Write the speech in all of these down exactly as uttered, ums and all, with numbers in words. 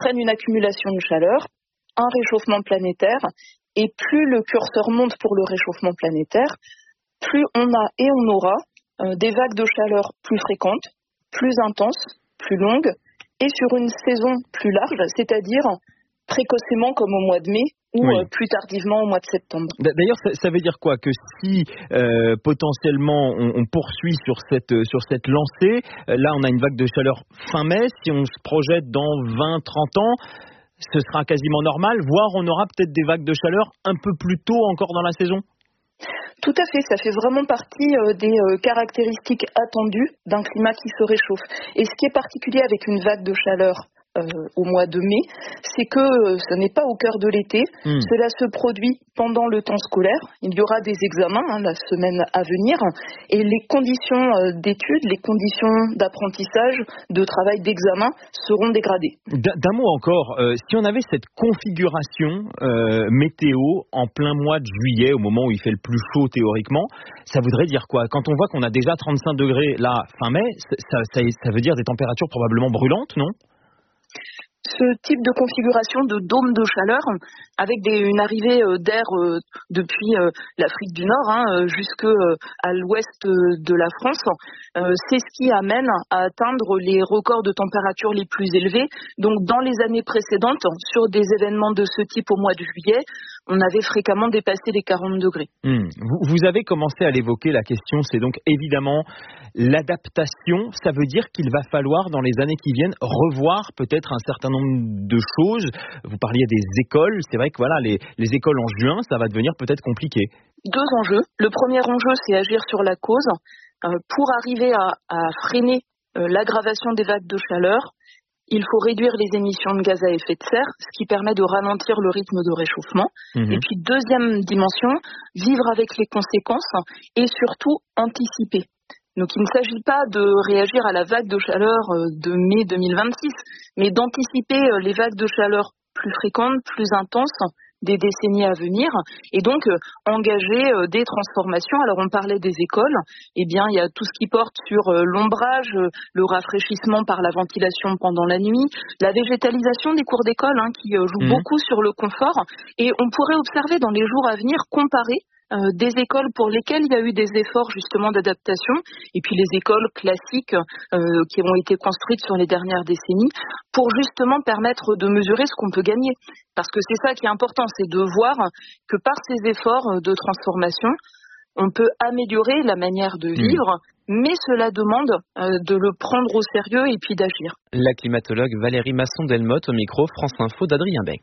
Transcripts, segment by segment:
entraîne une accumulation de chaleur, un réchauffement planétaire, et plus le curseur monte pour le réchauffement planétaire, plus on a et on aura euh, des vagues de chaleur plus fréquentes, plus intenses, plus longues, et sur une saison plus large, c'est-à-dire précocement comme au mois de mai, ou oui. euh, plus tardivement au mois de septembre. D'ailleurs, ça, ça veut dire quoi? Que si euh, potentiellement on, on poursuit sur cette, sur cette lancée, euh, là on a une vague de chaleur fin mai, si on se projette dans vingt à trente ans, ce sera quasiment normal, voire on aura peut-être des vagues de chaleur un peu plus tôt encore dans la saison? Tout à fait, ça fait vraiment partie euh, des euh, caractéristiques attendues d'un climat qui se réchauffe. Et ce qui est particulier avec une vague de chaleur euh, au mois de mai, c'est que euh, ce n'est pas au cœur de l'été, mmh. cela se produit pendant le temps scolaire. Il y aura des examens hein, la semaine à venir et les conditions euh, d'études, les conditions d'apprentissage, de travail, d'examen seront dégradées. D'un mot encore, euh, si on avait cette configuration euh, météo en plein mois de juillet, au moment où il fait le plus chaud théoriquement, ça voudrait dire quoi? Quand on voit qu'on a déjà trente-cinq degrés là fin mai, ça, ça, ça veut dire des températures probablement brûlantes, non? Ce type de configuration de dôme de chaleur, avec des, une arrivée euh, d'air euh, depuis euh, l'Afrique du Nord hein, jusque euh, à l'ouest euh, de la France, euh, c'est ce qui amène à atteindre les records de température les plus élevés. Donc dans les années précédentes, sur des événements de ce type au mois de juillet, on avait fréquemment dépassé les quarante degrés. Mmh. Vous, vous avez commencé à l'évoquer, la question c'est donc évidemment l'adaptation. Ça veut dire qu'il va falloir dans les années qui viennent revoir peut-être un certain nombre de choses. Vous parliez des écoles, c'est vrai que voilà, les, les écoles en juin, ça va devenir peut-être compliqué. Deux enjeux. Le premier enjeu, c'est agir sur la cause. Euh, pour arriver à, à freiner euh, l'aggravation des vagues de chaleur, il faut réduire les émissions de gaz à effet de serre, ce qui permet de ralentir le rythme de réchauffement. Mmh. Et puis, deuxième dimension, vivre avec les conséquences et surtout anticiper. Donc, il ne s'agit pas de réagir à la vague de chaleur de mai deux mille vingt-six, mais d'anticiper les vagues de chaleur plus fréquentes, plus intenses, des décennies à venir, et donc euh, engager euh, des transformations. Alors on parlait des écoles, eh bien il y a tout ce qui porte sur euh, l'ombrage, euh, le rafraîchissement par la ventilation pendant la nuit, la végétalisation des cours d'école hein, qui euh, joue mmh. beaucoup sur le confort, et on pourrait observer dans les jours à venir, comparer Euh, des écoles pour lesquelles il y a eu des efforts justement d'adaptation et puis les écoles classiques euh, qui ont été construites sur les dernières décennies pour justement permettre de mesurer ce qu'on peut gagner. Parce que c'est ça qui est important, c'est de voir que par ces efforts de transformation, on peut améliorer la manière de vivre, mmh. mais cela demande euh, de le prendre au sérieux et puis d'agir. La climatologue Valérie Masson-Delmotte au micro France Info d'Adrien Beck.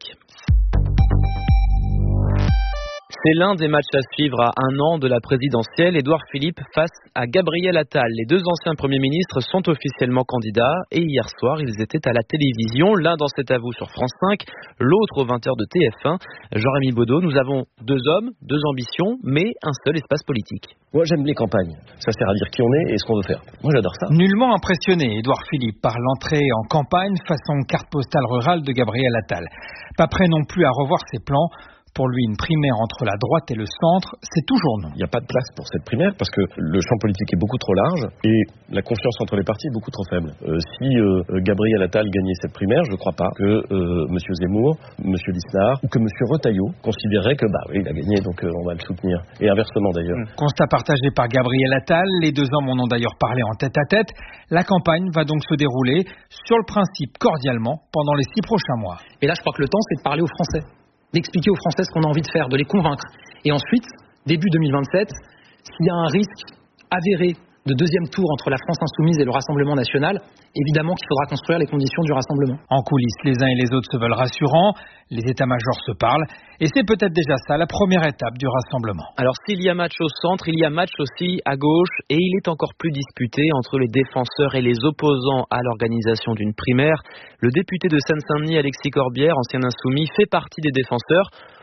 C'est l'un des matchs à suivre à un an de la présidentielle. Édouard Philippe face à Gabriel Attal. Les deux anciens premiers ministres sont officiellement candidats et hier soir, ils étaient à la télévision. L'un dans C'est à vous sur France cinq, l'autre aux vingt heures de T F un. Jean-Rémy Baudot, nous avons deux hommes, deux ambitions, mais un seul espace politique. Moi, j'aime les campagnes. Ça sert à dire qui on est et ce qu'on veut faire. Moi, j'adore ça. Nullement impressionné, Édouard Philippe, par l'entrée en campagne façon carte postale rurale de Gabriel Attal. Pas prêt non plus à revoir ses plans. Pour lui, une primaire entre la droite et le centre, c'est toujours non. Il n'y a pas de place pour cette primaire parce que le champ politique est beaucoup trop large et la confiance entre les partis est beaucoup trop faible. Euh, si euh, Gabriel Attal gagnait cette primaire, je ne crois pas que euh, M. Zemmour, M. Lisnard ou que M. Retailleau considéraient que bah oui, il a gagné, donc euh, on va le soutenir. Et inversement d'ailleurs. Mmh. Constat partagé par Gabriel Attal, les deux hommes en ont d'ailleurs parlé en tête-à-tête. La campagne va donc se dérouler sur le principe cordialement pendant les six prochains mois. Et là, je crois que le temps, c'est de parler aux Français, d'expliquer aux Français ce qu'on a envie de faire, de les convaincre. Et ensuite, début deux mille vingt-sept, s'il y a un risque avéré de deuxième tour entre la France insoumise et le Rassemblement national, évidemment qu'il faudra construire les conditions du rassemblement. En coulisses, les uns et les autres se veulent rassurants, les états-majors se parlent, et c'est peut-être déjà ça la première étape du rassemblement. Alors s'il y a match au centre, il y a match aussi à gauche, et il est encore plus disputé entre les défenseurs et les opposants à l'organisation d'une primaire. Le député de Seine-Saint-Denis, Alexis Corbière, ancien insoumis, fait partie des défenseurs.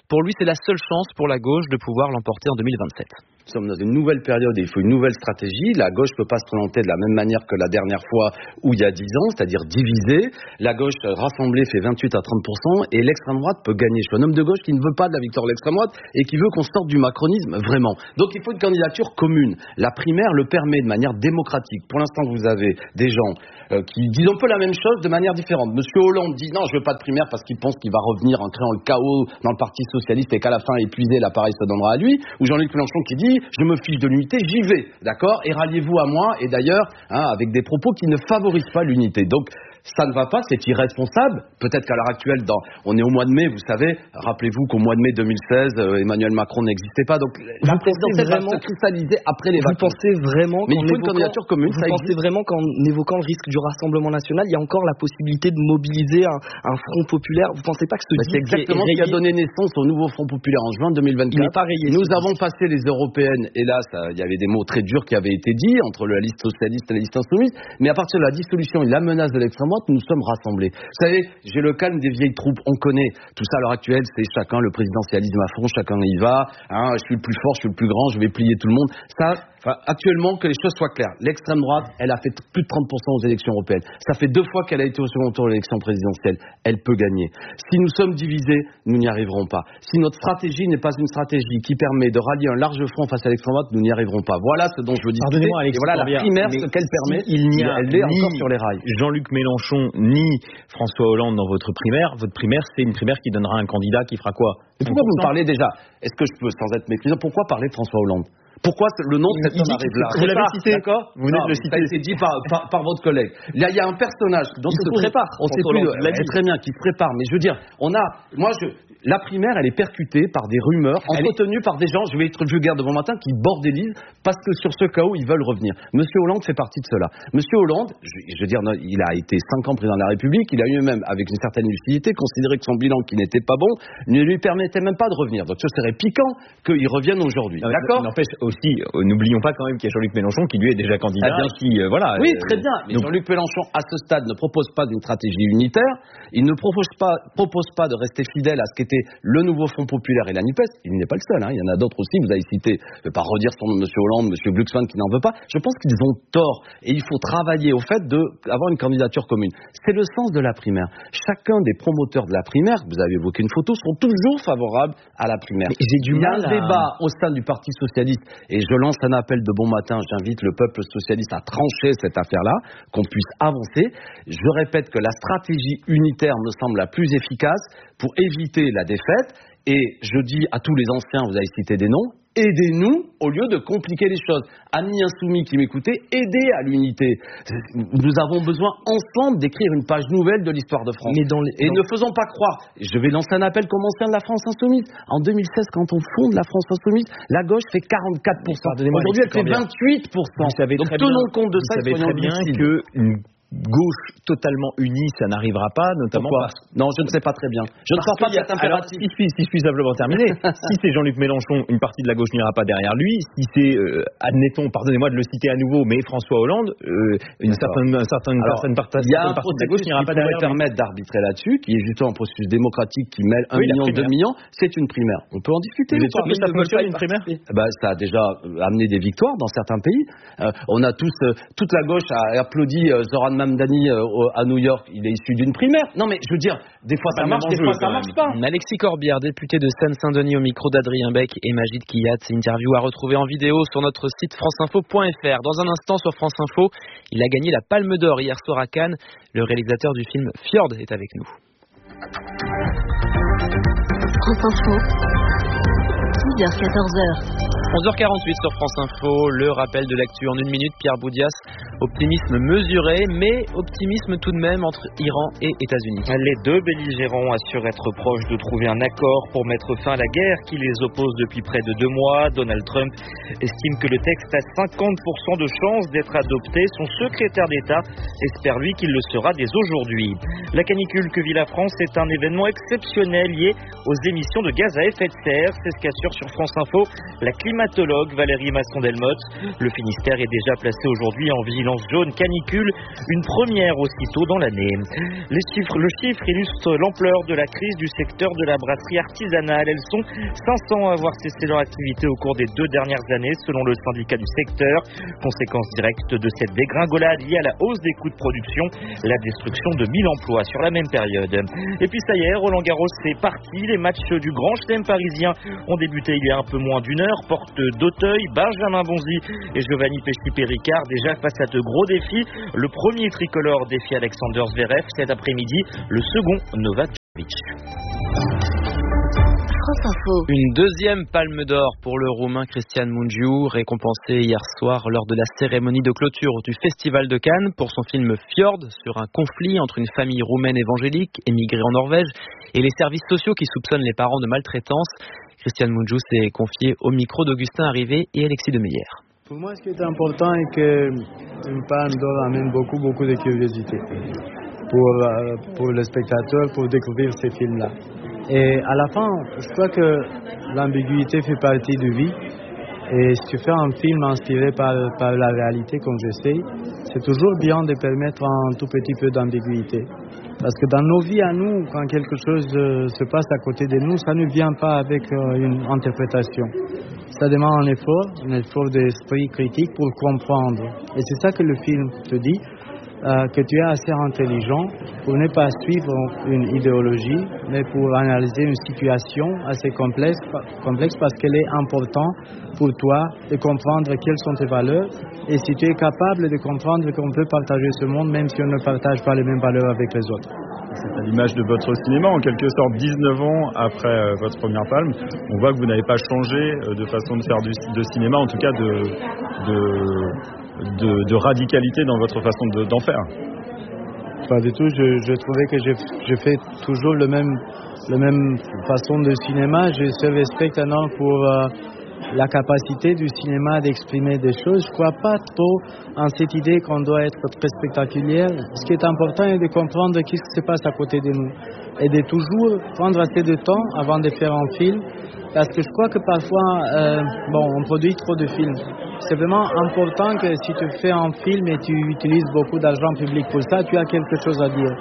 Pour lui, c'est la seule chance pour la gauche de pouvoir l'emporter en deux mille vingt-sept. Nous sommes dans une nouvelle période et il faut une nouvelle stratégie. La gauche ne peut pas se présenter de la même manière que la dernière fois ou il y a dix ans, c'est-à-dire divisée. La gauche rassemblée fait vingt-huit à trente pour cent et l'extrême droite peut gagner. Je suis un homme de gauche qui ne veut pas de la victoire de l'extrême droite et qui veut qu'on sorte du macronisme vraiment. Donc il faut une candidature commune. La primaire le permet de manière démocratique. Pour l'instant, vous avez des gens euh, qui disent un peu la même chose de manière différente. Monsieur Hollande dit non, je veux pas de primaire parce qu'il pense qu'il va revenir en créant le chaos dans le Parti socialiste et qu'à la fin, épuisé, l'appareil se donnera à lui. Ou Jean-Luc Mélenchon qui dit je me fiche de l'unité, j'y vais, d'accord, et ralliez-vous à moi, et d'ailleurs, hein, avec des propos qui ne favorisent pas l'unité. Donc, ça ne va pas, c'est irresponsable. Peut-être qu'à l'heure actuelle, dans, on est au mois de mai, vous savez, rappelez-vous qu'au mois de mai deux mille seize, euh, Emmanuel Macron n'existait pas, donc la présidentielle va se cristalliser après les vacances. Vous pensez vraiment Mais il faut une candidature commune, vous ça pensez existe. vraiment qu'en évoquant le risque du Rassemblement national, il y a encore la possibilité de mobiliser un, un front populaire? Vous pensez pas que ce bah, c'est exactement ce qui a donné naissance au nouveau Front populaire en juin deux mille vingt-quatre. Il n'est pas rayé. Nous avons passé les européennes, et là, ça, il y avait des mots très durs qui avaient été dits entre la liste socialiste et la liste insoumise, mais à partir de la dissolution et la menace de l'extrême droite, nous sommes rassemblés. Vous savez, j'ai le calme des vieilles troupes, on connaît tout ça à l'heure actuelle, c'est chacun le présidentialisme à fond, chacun y va, hein, je suis le plus fort, je suis le plus grand, je vais plier tout le monde. Ça, enfin, actuellement, que les choses soient claires, l'extrême droite, elle a fait plus de trente pour cent aux élections européennes. Ça fait deux fois qu'elle a été au second tour de l'élection présidentielle. Elle peut gagner. Si nous sommes divisés, nous n'y arriverons pas. Si notre stratégie n'est pas une stratégie qui permet de rallier un large front face à l'extrême droite, nous n'y arriverons pas. Voilà ce dont je veux discuter. Pardonnez-moi, Alexis Et voilà la primaire, ce qu'elle permet, il n'y a elle est ni encore sur les rails. Jean-Luc Mélenchon ni François Hollande dans votre primaire. Votre primaire, c'est une primaire qui donnera un candidat qui fera quoi? Et pourquoi vous me parlez déjà? Est-ce que je peux, sans être méprisant, pourquoi parler de François Hollande? Pourquoi le nom de cet homme arrive là? Vous l'avez cité, d'accord? Vous venez de le citer. Ça a été dit par, par, par votre collègue. Là, il y a un personnage dont il se prépare. On sait plus. C'est très bien, qui se prépare. Mais je veux dire, on a, moi, je, la primaire, elle est percutée par des rumeurs entretenues par des gens, je vais être vulgaire devant matin, qui bordélisent parce que sur ce cas où ils veulent revenir. Monsieur Hollande fait partie de cela. Monsieur Hollande, je, je veux dire, il a été cinq ans président de la République. Il a eu même, avec une certaine lucidité, considéré que son bilan, qui n'était pas bon, ne lui permettait même pas de revenir. Donc, ce serait piquant qu'il revienne aujourd'hui. D'accord? N'empêche aussi, n'oublions pas quand même qu'il y a Jean-Luc Mélenchon qui lui est déjà candidat. Ah bien, qui, euh, voilà, oui, euh, très bien. Mais donc... Jean-Luc Mélenchon, à ce stade, ne propose pas d'une stratégie unitaire. Il ne propose pas, propose pas de rester fidèle à ce qu'était le nouveau Front populaire et la NUPES. Il n'est pas le seul. Hein. Il y en a d'autres aussi. Vous avez cité, je ne vais pas redire son nom, M. Hollande, M. Glucksmann qui n'en veut pas. Je pense qu'ils ont tort. Et il faut travailler au fait d'avoir une candidature commune. C'est le sens de la primaire. Chacun des promoteurs de la primaire, vous avez évoqué une photo, seront toujours favorables à la primaire. J'ai du Il y a mal un à... débat au sein du Parti socialiste et je lance un appel de bon matin, j'invite le peuple socialiste à trancher cette affaire-là, qu'on puisse avancer. Je répète que la stratégie unitaire me semble la plus efficace pour éviter la défaite. Et je dis à tous les anciens, vous avez cité des noms, aidez-nous au lieu de compliquer les choses. Amis insoumis qui m'écoutaient, aidez à l'unité. Nous avons besoin ensemble d'écrire une page nouvelle de l'histoire de France. Mais dans les, et dans... ne faisons pas croire, je vais lancer un appel comme ancien de la France insoumise. En deux mille seize, quand on fonde la France insoumise, la gauche fait quarante-quatre pour cent. Aujourd'hui, elle fait vingt-huit pour cent. Vous savez Donc très tenons bien, compte de vous ça. savez très bien qu'une gauche totalement unie, ça n'arrivera pas, notamment Pourquoi? parce... Non, je ne sais pas très bien. Je ne sors pas de cet impératif. Si, si, si je puis simplement terminer, si c'est Jean-Luc Mélenchon, une partie de la gauche n'ira pas derrière lui. Si c'est, euh, admettons, pardonnez-moi de le citer à nouveau, mais François Hollande, euh, une certaine, un certain, une Alors, certaine partie, il y a un partie de la gauche n'ira pas derrière lui. permettre d'arbitrer là-dessus, qui est justement un processus démocratique qui mêle un oui, million, deux millions. C'est une primaire. On peut en discuter. Vous êtes sûr que ça fonctionne, une primaire? Bah, ça a déjà amené des victoires dans certains pays. Euh, on a tous, euh, toute la gauche a applaudi euh, Zoran Mamdani euh, à New York, il est issu d'une primaire. Non mais je veux dire, des fois ça marche, des fois ça marche pas. Alexis Corbière, député de Seine-Saint-Denis au micro d'Adrien Beck et Magid Kiyat. Interview à retrouver en vidéo sur notre site franceinfo point f r. Dans un instant sur France Info, il a gagné la Palme d'Or hier soir à Cannes. Le réalisateur du film Fjord est avec nous. France Info, dix heures quatorze heures. onze heures quarante-huit sur France Info, le rappel de l'actu en une minute. Pierre Boudias, optimisme mesuré, mais optimisme tout de même entre Iran et États-Unis. Les deux belligérants assurent être proches de trouver un accord pour mettre fin à la guerre qui les oppose depuis près de deux mois. Donald Trump estime que le texte a cinquante pour cent de chances d'être adopté. Son secrétaire d'État espère lui qu'il le sera dès aujourd'hui. La canicule que vit la France est un événement exceptionnel lié aux émissions de gaz à effet de serre. C'est ce qu'assure sur France Info la climatologue Valérie Masson-Delmotte. Le Finistère est déjà placé aujourd'hui en vigilance vigilance jaune canicule, une première aussitôt dans l'année. Les chiffres, le chiffre illustre l'ampleur de la crise du secteur de la brasserie artisanale. Elles sont cinq cents à avoir cessé leur activité au cours des deux dernières années, selon le syndicat du secteur. Conséquence directe de cette dégringolade liée à la hausse des coûts de production, la destruction de mille emplois sur la même période. Et puis ça y est, Roland Garros c'est parti. Les matchs du Grand Chelem parisien ont débuté il y a un peu moins d'une heure. Porte d'Auteuil, Benjamin Bonzi et Giovanni Pesci-Péricard déjà face à de gros défis. Le premier tricolore défie Alexander Zverev cet après-midi, le second Novak Djokovic. Une deuxième palme d'or pour le Roumain Cristian Mungiu, récompensé hier soir lors de la cérémonie de clôture du Festival de Cannes pour son film Fjord sur un conflit entre une famille roumaine évangélique émigrée en Norvège et les services sociaux qui soupçonnent les parents de maltraitance. Cristian Mungiu s'est confié au micro d'Augustin Arrivé et Alexis Demeyer. Pour moi, ce qui est important est qu'une palme d'or amène beaucoup, beaucoup de curiosité pour, euh, pour le spectateur, pour découvrir ces films-là. Et à la fin, je crois que l'ambiguïté fait partie de vie. Et si tu fais un film inspiré par, par la réalité, comme je sais, c'est toujours bien de permettre un tout petit peu d'ambiguïté. Parce que dans nos vies à nous, quand quelque chose euh, se passe à côté de nous, ça ne vient pas avec euh, une interprétation. Ça demande un effort, un effort d'esprit critique pour comprendre. Et c'est ça que le film te dit. Euh, que tu es assez intelligent pour ne pas suivre une idéologie, mais pour analyser une situation assez complexe, complexe parce qu'elle est importante pour toi de comprendre quelles sont tes valeurs et si tu es capable de comprendre qu'on peut partager ce monde même si on ne partage pas les mêmes valeurs avec les autres. C'est à l'image de votre cinéma, en quelque sorte dix-neuf ans après euh, votre première palme, on voit que vous n'avez pas changé euh, de façon de faire du, de cinéma, en tout cas de, de De, de radicalité dans votre façon de, d'en faire. Pas du tout, je, je trouvais que je, je fais toujours le même, la même façon de cinéma. Je se respecte maintenant pour euh, la capacité du cinéma d'exprimer des choses. Je ne crois pas trop en cette idée qu'on doit être très spectaculaire. Ce qui est important est de comprendre ce qui se passe à côté de nous et de toujours prendre assez de temps avant de faire un film. Parce que je crois que parfois, euh, bon, on produit trop de films. C'est vraiment important que si tu fais un film et tu utilises beaucoup d'argent public pour ça, tu as quelque chose à dire.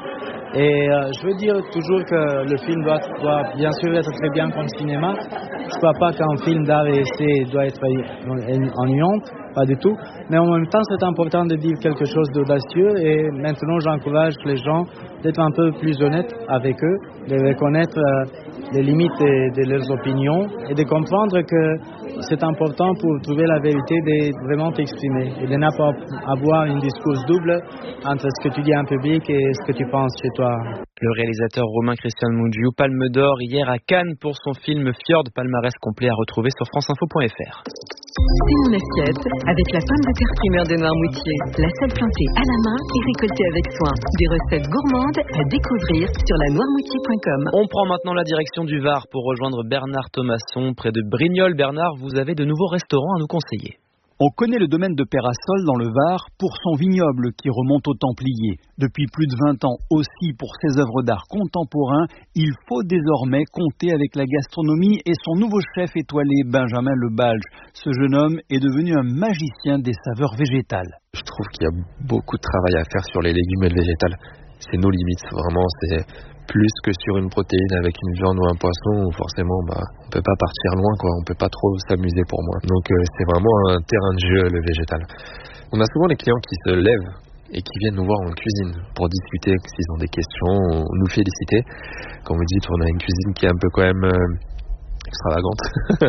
Et euh, je veux dire toujours que le film doit, doit bien sûr être très bien comme cinéma. Je ne crois pas qu'un film d'art et essai doit être ennuyant, pas du tout. Mais en même temps, c'est important de dire quelque chose d'audacieux. Et maintenant, j'encourage les gens d'être un peu plus honnêtes avec eux, de reconnaître euh, les limites de, de leurs opinions et de comprendre que c'est important pour trouver la vérité de vraiment t'exprimer et de ne pas avoir un discours double entre ce que tu dis en public et ce que tu penses chez toi. Le réalisateur roumain Cristian Mungiu, palme d'or hier à Cannes pour son film Fjord, palmarès complet à retrouver sur france info point f r. C'est mon assiette avec la pomme de terre primeur de Noirmoutier. La seule plantée à la main et récoltée avec soin. Des recettes gourmandes à découvrir sur la noirmoutier point com. On prend maintenant la direction du Var pour rejoindre Bernard Thomasson près de Brignoles. Bernard, vous avez de nouveaux restaurants à nous conseiller. On connaît le domaine de Pérasol dans le Var pour son vignoble qui remonte aux Templiers. Depuis plus de vingt ans aussi pour ses œuvres d'art contemporains, il faut désormais compter avec la gastronomie et son nouveau chef étoilé Benjamin Le Balge. Ce jeune homme est devenu un magicien des saveurs végétales. Je trouve qu'il y a beaucoup de travail à faire sur les légumes et le végétal. C'est nos limites, vraiment, c'est plus que sur une protéine avec une viande ou un poisson, où forcément bah, on peut pas partir loin, quoi. On peut pas trop s'amuser pour moi. Donc euh, c'est vraiment un terrain de jeu, le végétal. On a souvent les clients qui se lèvent et qui viennent nous voir en cuisine pour discuter s'ils ont des questions, ou nous féliciter. Comme vous dites, on a une cuisine qui est un peu quand même euh, extravagante,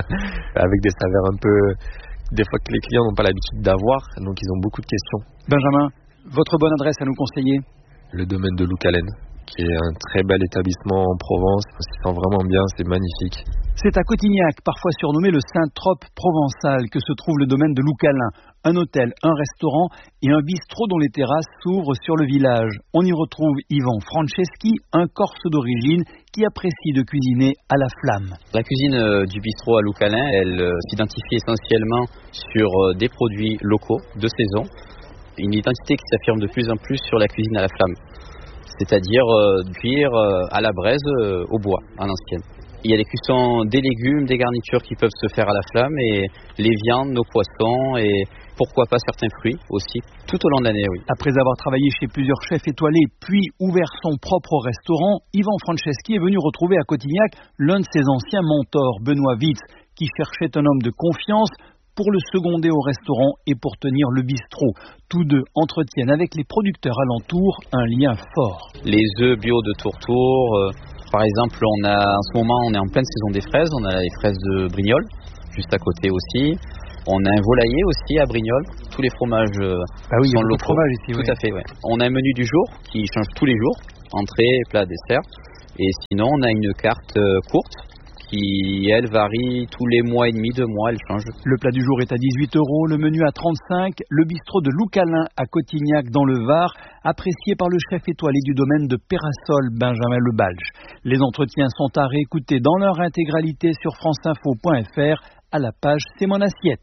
avec des saveurs un peu, des fois que les clients n'ont pas l'habitude d'avoir, donc ils ont beaucoup de questions. Benjamin, votre bonne adresse à nous conseiller? Le domaine de Loucalen, qui est un très bel établissement en Provence. On s'y sent vraiment bien, c'est magnifique. C'est à Cotignac, parfois surnommé le Saint-Trope provençal, que se trouve le domaine de Loucalin. Un hôtel, un restaurant et un bistrot dont les terrasses s'ouvrent sur le village. On y retrouve Yvan Franceschi, un Corse d'origine qui apprécie de cuisiner à la flamme. La cuisine euh, du bistrot à Loucalin, elle euh, s'identifie essentiellement sur euh, des produits locaux, de saison. Une identité qui s'affirme de plus en plus sur la cuisine à la flamme. C'est-à-dire euh, cuire euh, à la braise euh, au bois, en ancienne. Il y a des cuissons des légumes, des garnitures qui peuvent se faire à la flamme et les viandes, nos poissons et pourquoi pas certains fruits aussi, tout au long de l'année, oui. Après avoir travaillé chez plusieurs chefs étoilés, puis ouvert son propre restaurant, Yvan Franceschi est venu retrouver à Cotignac l'un de ses anciens mentors, Benoît Witz, qui cherchait un homme de confiance pour le seconder au restaurant et pour tenir le bistrot. Tous deux entretiennent avec les producteurs alentours un lien fort. Les œufs bio de Tourtour, euh, par exemple, on a, en ce moment on est en pleine saison des fraises, on a les fraises de Brignoles, juste à côté aussi. On a un volailler aussi à Brignoles, tous les fromages euh, ah oui, sont locaux. Fromage ici, Tout oui. à fait, ouais. On a un menu du jour qui change tous les jours, entrée, plat, dessert. Et sinon, on a une carte euh, courte qui, elle, varie tous les mois et demi, deux mois, elle change. Le plat du jour est à dix-huit euros, le menu à trente-cinq, le bistrot de Loucalin à Cotignac dans le Var, apprécié par le chef étoilé du domaine de Pérasol, Benjamin Lebalge. Les entretiens sont à réécouter dans leur intégralité sur franceinfo point f r à la page C'est mon assiette.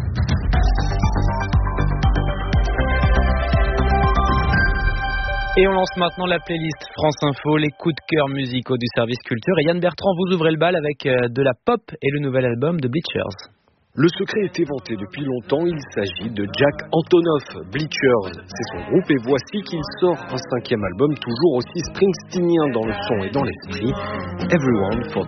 Et on lance maintenant la playlist France Info, les coups de cœur musicaux du service culture. Et Yann Bertrand, vous ouvrez le bal avec de la pop et le nouvel album de Bleachers. Le secret est éventé depuis longtemps, il s'agit de Jack Antonoff. Bleachers, c'est son groupe et voici qu'il sort un cinquième album toujours aussi springsteenien dans le son et dans l'esprit, Everyone for